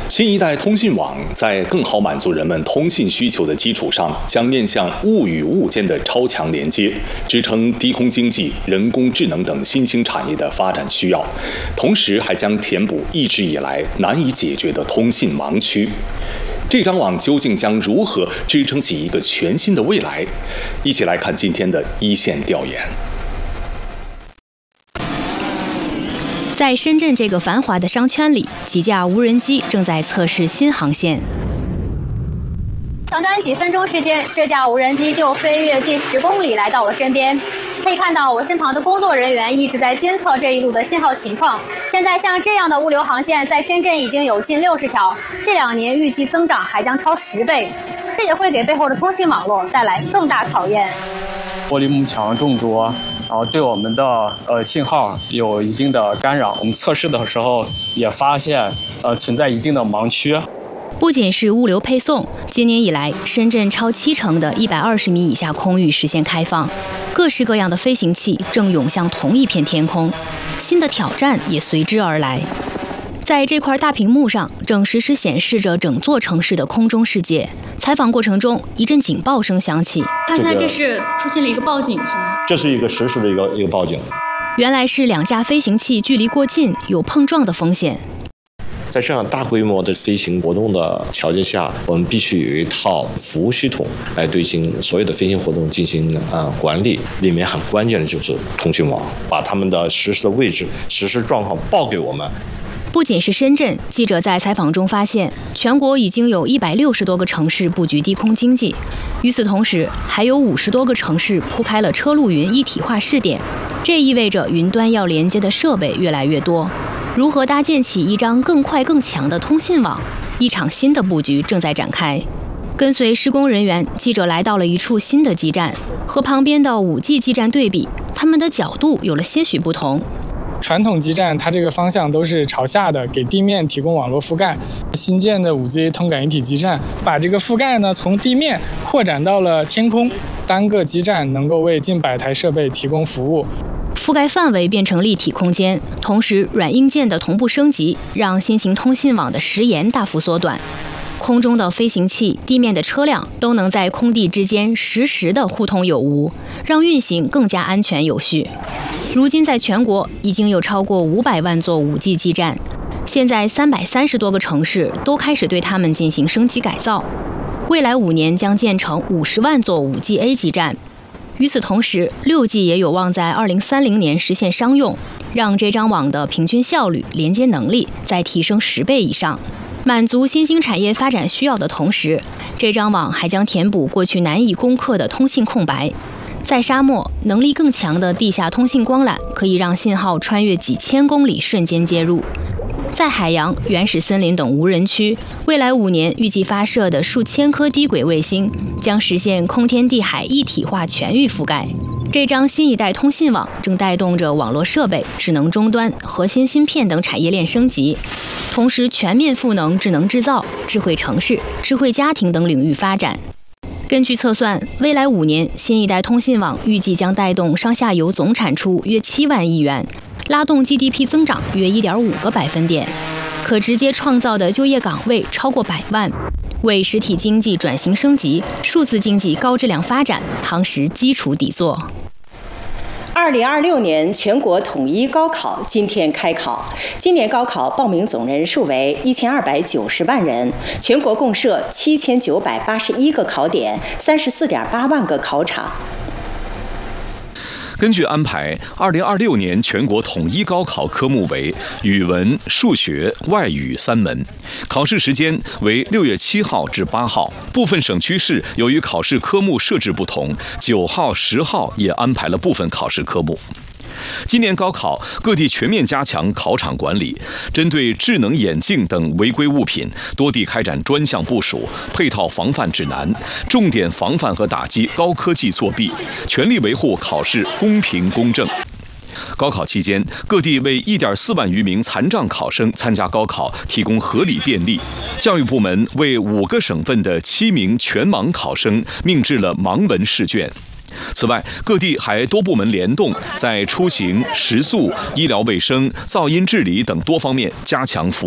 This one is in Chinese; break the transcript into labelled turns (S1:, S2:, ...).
S1: 新一代通信网在更好满足人们通信需求的基础上，将面向物与物间的超强连接，支撑低空经济、人工智能等新兴产业的发展需要，同时还将填补一直以来难以解决的通信盲区。这张网究竟将如何支撑起一个全新的未来？一起来看今天的一线调研。
S2: 在深圳这个繁华的商圈里，几架无人机正在测试新航线。
S3: 短短几分钟时间，这架无人机就飞越近10公里来到我身边。可以看到我身旁的工作人员一直在监测这一路的信号情况。现在像这样的物流航线在深圳已经有近60条，这2年预计增长还将超10倍。这也会给背后的通信网络带来更大考验。
S4: 玻璃幕墙众多，然后对我们的信号有一定的干扰。我们测试的时候也发现存在一定的盲区。
S2: 不仅是物流配送，今年以来，深圳超70%的120米以下空域实现开放，各式各样的飞行器正涌向同一片天空，新的挑战也随之而来。在这块大屏幕上，正实时显示着整座城市的空中世界。采访过程中，一阵警报声响起。
S3: 现在这是出现了一个报警，是吗？
S5: 这是一个实时的一个报警。
S2: 原来是2架飞行器距离过近，有碰撞的风险。
S5: 在这样大规模的飞行活动的条件下，我们必须有一套服务系统来对所有的飞行活动进行管理。里面很关键的就是通信网，把他们的实时的位置、实时状况报给我们。
S2: 不仅是深圳，记者在采访中发现，全国已经有160多个城市布局低空经济。与此同时，还有50多个城市铺开了车路云一体化试点。这意味着云端要连接的设备越来越多。如何搭建起一张更快更强的通信网？一场新的布局正在展开。跟随施工人员，记者来到了一处新的基站，和旁边的5G 基站对比，它们的角度有了些许不同。
S6: 传统基站它这个方向都是朝下的，给地面提供网络覆盖。新建的5G 通感一体基站把这个覆盖呢从地面扩展到了天空，单个基站能够为近100台设备提供服务。
S2: 覆盖范围变成立体空间，同时软硬件的同步升级，让新型通信网的时延大幅缩短。空中的飞行器、地面的车辆都能在空地之间实时的互通有无，让运行更加安全有序。如今在全国已经有超过500万座5G 基站，现在330多个城市都开始对它们进行升级改造。未来5年将建成50万座5G-A 基站。与此同时，6G 也有望在2030年实现商用，让这张网的平均效率、连接能力再提升10倍以上。满足新兴产业发展需要的同时，这张网还将填补过去难以攻克的通信空白。在沙漠，能力更强的地下通信光缆可以让信号穿越几千公里瞬间接入。在海洋、原始森林等无人区，未来5年预计发射的数千颗低轨卫星将实现空天地海一体化全域覆盖。这张新一代通信网正带动着网络设备、智能终端、核心芯片等产业链升级，同时全面赋能智能制造、智慧城市、智慧家庭等领域发展。根据测算，未来5年，新一代通信网预计将带动上下游总产出约7万亿元，拉动 GDP 增长约1.5个百分点，可直接创造的就业岗位超过100万，为实体经济转型升级、数字经济高质量发展夯实基础底座。
S7: 2026年全国统一高考今天开考，今年高考报名总人数为1290万人，全国共设7981个考点，34.8万个考场。
S8: 根据安排，2026年全国统一高考科目为语文、数学、外语3门，考试时间为6月7号至8号。部分省区市由于考试科目设置不同，9号、10号也安排了部分考试科目。今年高考，各地全面加强考场管理，针对智能眼镜等违规物品，多地开展专项部署，配套防范指南，重点防范和打击高科技作弊，全力维护考试公平公正。高考期间，各地为1.4万余名残障考生参加高考提供合理便利。教育部门为5个省份的7名全盲考生命制了盲文试卷。此外，各地还多部门联动，在出行、食宿、医疗卫生、噪音治理等多方面加强服